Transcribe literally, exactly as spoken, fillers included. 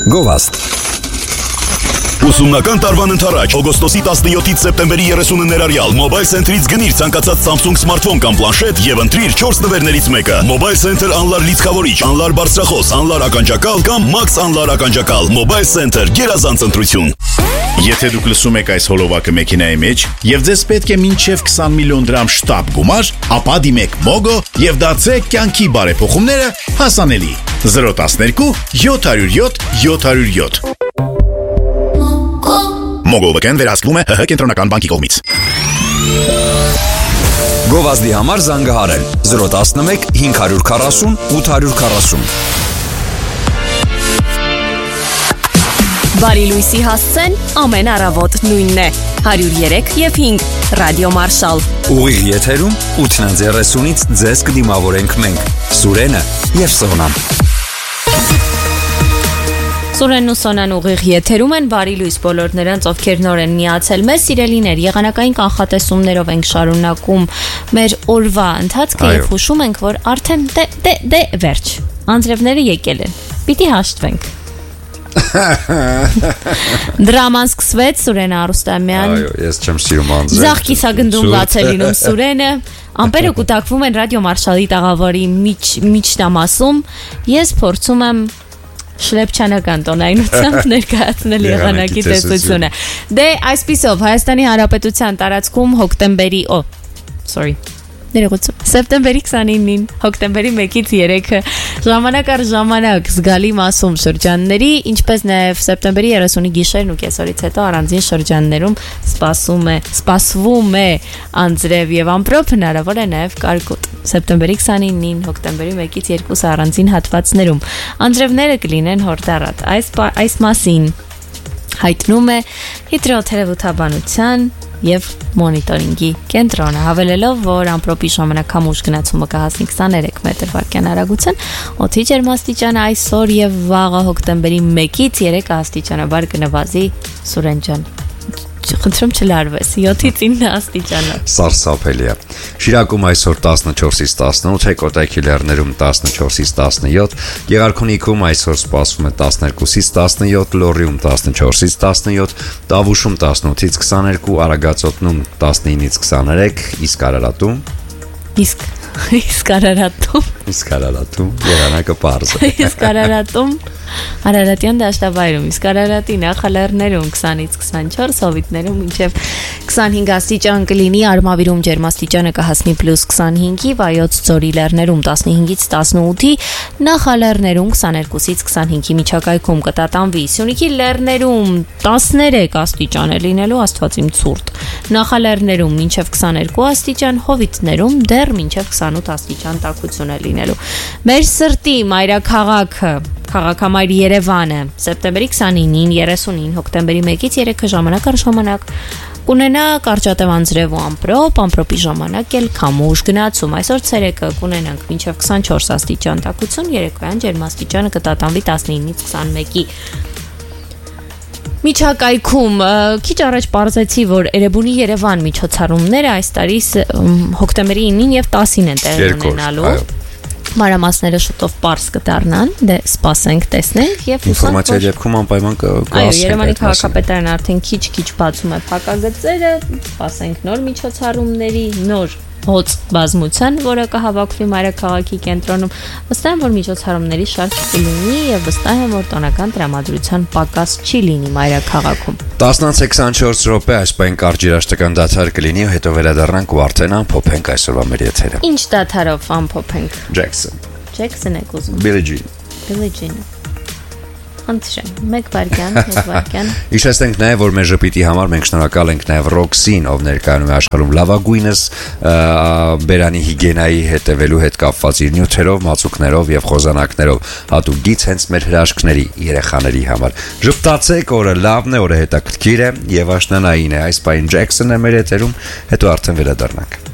Գովաստ Ուսումնական տարվան ընթരാճ օգոստոսի տասնյոթից սեպտեմբերի երեսունը ներառյալ Mobile Center-ից գնիր ցանկացած Samsung սմարթֆոն կամ պլանշետ եւ ընտրիր չորս նվերներից մեկը։ Mobile Center անլար լիցքավորիչ, անլար բարձրախոս, անլար ականջակալ կամ Max անլար ականջակալ։ Mobile Center գերազանց ընտրություն։ Եթե դուք լսում եք այս հոլովակը մեքենայի մեջ եւ ձեզ պետք է մինչեւ քսան միլիոն դրամ շտապ գումար, ապա դիմեք Mogo եւ դարձրեք կյանքի բարեփոխումները հասանելի։ zero one two seven zero seven seven zero seven Մոգովական վերահսկվում է ՀՀ կենտրոնական բանկի կողմից։ Գովազդի համար զանգահարել zero one one five four zero eight four zero Բարի լույսի հասցեն ամեն առավոտ նույնն է one oh three եւ five Ռադիո Մարշալ Ուղիղ եթերում ութ thirty-ից ձեզ կդիմավորենք մենք Սուրենը եւ Սոնան Սուրենն ու Սոնան ուղիղ եթերում են բարի լույս բոլոր նրանց ովքեր նոր են միացել մեզ սիրելիներ եղանակային կանխատեսումներով ենք շարունակում մեր օրվա ընթացքը եւ հուշում ենք որ արդեն դե դե դե վերջ անձրևները եկել են պիտի հաշտվենք Դրաման սկսվեց Սուրենը Արուստամյան Այո, ես չեմ սիրում անձրև Ձախ կիսագնդում բաց է լինում Սուրենը Ամպերը կուտակվում են Ռադիո Մարշալի տաղավարի միջնամասում Ես փորձում եմ Շլեպչանական տոնայնությամբ ներկայացնել եղանակի տեսությունը Դե այսպիսով Հայաստանի Հանրապետության տարածքում հոկտեմբերի օ sorry Ներողություն Սեպտեմբերի twenty-ninth-ին հոկտեմբերի one-ից three-ը ժամանակ առ ժամանակ զգալի մասում շրջանների ինչպես նաև սեպտեմբերի thirty գիշերն ու կեսօրից հետո առանձին շրջաններում սպասում է սպասվում է անձրև եւ ամպրոպ հնարավոր է նաև կարկուտ սեպտեմբերի twenty-ninth-ին հոկտեմբերի one-ից two առանձին հատվածներում անձրևները կլինեն հորդառատ այս այս մասին հայտնում է հիդրոթերապևտաբանության եւ մոնիտորինգի կենտրոնը հավելելով որ ամպրոպի ժամանակ համուժ գնացումը կհասնի twenty-three մետր վարկյան արագություն օդի ջերմաստիճանը այսօր եւ վաղը հոկտեմբերի one-ից three աստիճանաբար կնվազի Սուրեն ջան Խնդրում չլարվես seven-ից nine աստիճանով Սարսափելի է Շիրակում այսօր fourteen-ից eighteen Կոտայքի լեռներում fourteen-ից seventeen Գեղարքունիքում այսօր սպասվում է twelve-ից seventeen Լոռիում fourteen-ից seventeen Տավուշում eighteen-ից twenty-two Արագածոտնում nineteen-ից twenty-three իսկ Արարատում Իսկ իսկ Արարատում Իսկ Արարատում եղանակը պարզ է Իսկ Արարատում Արարատյան դաշտավայրում իսկ Արարատի նախալեռներում twenty-ից twenty-four Հովիտներում մինչև twenty-five աստիճան կլինի Արմավիրում ջերմաստիճանը կհասնի plus twenty-five-ի Վայոց ձորի լեռներում fifteen-ից eighteen-ի նախալեռներում twenty-two-ից twenty-five-ի միջակայքում կտատանվի Սյունիքի լեռներում thirteen աստիճան է լինելու Աստված իմ ցուրտ նախալեռներում մինչև twenty-two աստիճան Հովիտներում դեռ մինչև twenty-eight աստիճան տաքություն է լինելու Մեր սրտի մայրաքաղաքը Քաղաքամայր Երևանը սեպտեմբերի twenty-ninth-ին thirty-ին հոկտեմբերի one-ից three ժամանակ առ ժամանակ կունենա կարճատև անձրև ու ամպրոպ ամպրոպի ժամանակ էլ քամուշ գնացում այսօր ցերեկը կունենանք մինչև twenty-four աստիճան տաքություն երեկոյան ջերմաստիճանը կտատանվի nineteen-ից twenty-one-ի Միջակայքում քիչ առաջ պարզեցի որ Էրեբունի Երևան միջոցառումները այս տարի հոկտեմբերի nine-ին եւ ten-ին են տեղի ունենալու Մանրամասները շուտով պարզ կդառնան, դե սպասենք, տեսնենք եւ ինֆորմացիայի դեպքում անպայման կհասնենք։ Այո, Երևանի քաղաքապետարանը արդեն քիչ-քիչ բացում է փակագծերը, սպասենք նոր միջոցառումների, նոր հոց բազմության, որը կհավաքվի մայրաքաղաքի կենտրոնում, վստահ եմ, որ միջոցառումների շարք կլինի եւ վստահ եմ, որ տոնական տրամադրության պակաս չի լինի մայրաքաղաքում։ ten twenty-four րոպե այս պայն կարճ երաժշտական դադար կլինի, հետո վերադառնանք ու արդեն ամփոփենք այսօրվա մեր եթերը։ Ինչ դադարով ամփոփենք։ Jackson։ Jackson եք ուզում։ Billie Jean։ Billie Jean։ Անցրեմ, մեկ վարկյան, մեկ վարկյան։ Իշեցնենք նաև, որ մեր ժպիտի համար մենք շնորհակալ ենք նաև Roxy-ին, ով ներկայանում է աշխարհում լավագույնս բերանի հիգիենայի հետևելու հետ կապված իր նյութերով, մածուկներով եւ խոզանակներով, հատուկ գիծ հենց մեր հրաշքների երեխաների համար։ Ժպտացեք, օրը լավն է, օրը հետաքրքիր է եւ աշնանային է։ Այս պայն Jackson-ը մեր եթերում, հետո արդեն վերադառնանք։